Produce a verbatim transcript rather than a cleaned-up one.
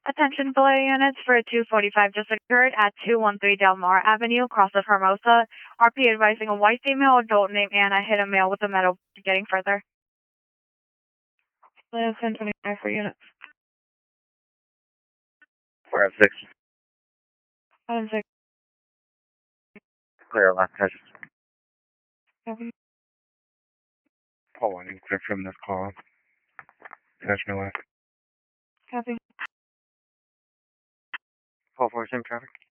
Attention belay units for two forty-five just occurred at two one three Del Mar Avenue, across of Hermosa. R P advising a white female adult named Anna hit a male with a metal. Getting further. ten twenty-five for units. four F six. Seven six. Clear last touches. Copy. Paul one, clear from this call. Touch me left. Copy. Paul four, same traffic.